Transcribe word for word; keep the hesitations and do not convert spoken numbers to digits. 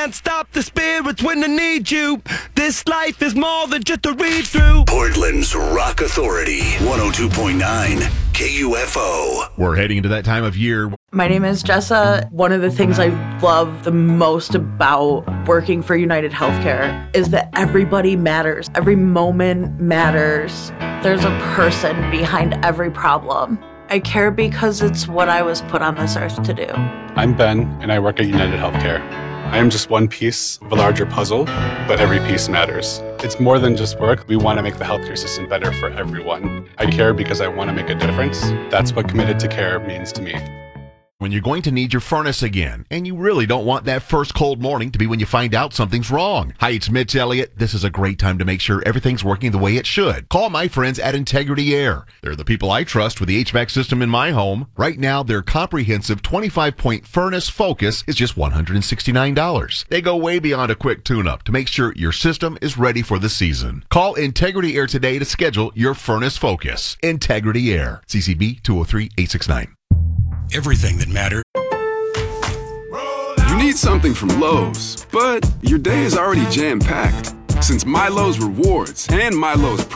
can't stop the spirits when they need you. This life is more than just a read-through. Portland's Rock Authority, one oh two point nine K U F O. We're heading into that time of year. My name is Jessa. One of the things I love the most about working for United Healthcare is that everybody matters. Every moment matters. There's a person behind every problem. I care because it's what I was put on this earth to do. I'm Ben, and I work at United Healthcare. I am just one piece of a larger puzzle, but every piece matters. It's more than just work. We want to make the healthcare system better for everyone. I care because I want to make a difference. That's what committed to care means to me. When you're going to need your furnace again, and you really don't want that first cold morning to be when you find out something's wrong. Hi, it's Mitch Elliott. This is a great time to make sure everything's working the way it should. Call my friends at Integrity Air. They're the people I trust with the H V A C system in my home. Right now, their comprehensive twenty-five point furnace focus is just one hundred sixty-nine dollars. They go way beyond a quick tune-up to make sure your system is ready for the season. Call Integrity Air today to schedule your furnace focus. Integrity Air. C C B two oh three, eight six nine. Everything that matters. You need something from Lowe's, but your day is already jam-packed. Since MyLowe's Rewards and MyLowe's